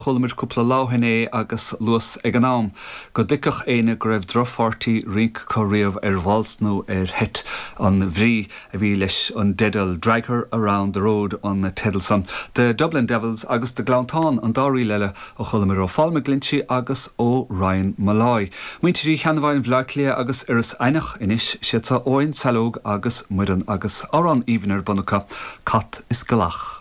Chulmir cúpla láhanné agus luas ag an nám, go dicach éine go raibh drochfortaí rink có riamh bhhalsnú het an bhrí a bhí leis an dedal Drag Her Around the Road an Teddleston. The Dublin Devils agus de Glantáin an dáirí leile ó Chulmir ó Falma Glinchi agus ó Ryan Malloy. Muintirí cheanmhain bhleiclia agus iris einach inis siata óin salóg agus muidan agus árán íbhanar bunacha cat is galach.